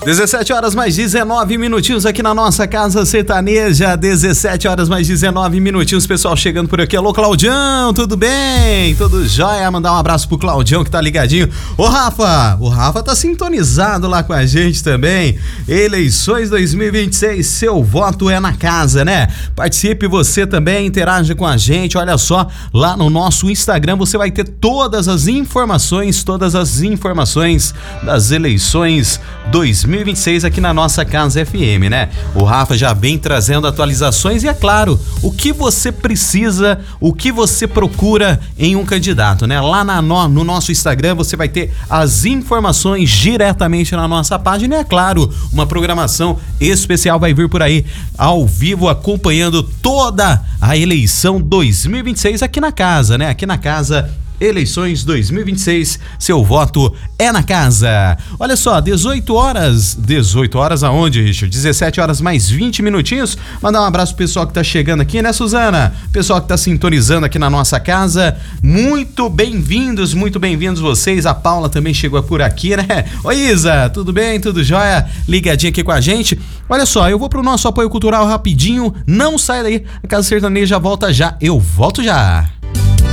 17 horas mais 19 minutinhos aqui na nossa casa sertaneja. 17 horas mais 19 minutinhos, pessoal chegando por aqui. Alô, Claudião, tudo bem? Tudo jóia? Mandar um abraço pro Claudião que tá ligadinho. Ô, Rafa, o Rafa tá sintonizado lá com a gente também. Eleições 2026, seu voto é na casa, né? Participe você também, interaja com a gente. Olha só, lá no nosso Instagram você vai ter todas as informações das eleições 2026 aqui na nossa Casa FM, né? O Rafa já vem trazendo atualizações e, é claro, o que você precisa, o que você procura em um candidato, né? Lá no nosso Instagram você vai ter as informações diretamente na nossa página e, é claro, uma programação especial vai vir por aí, ao vivo, acompanhando toda a eleição 2026 aqui na casa, né? Aqui na casa Eleições 2026, seu voto é na casa. Olha só, 18 horas aonde, Richard? 17 horas mais 20 minutinhos. Mandar um abraço pro pessoal que tá chegando aqui, né, Suzana? Pessoal que tá sintonizando aqui na nossa casa, muito bem-vindos vocês. A Paula também chegou por aqui, né? Oi, Isa, tudo bem? Tudo jóia? Ligadinha aqui com a gente. Olha só, eu vou pro nosso apoio cultural rapidinho, não sai daí, a Casa Sertaneja volta já, eu volto já.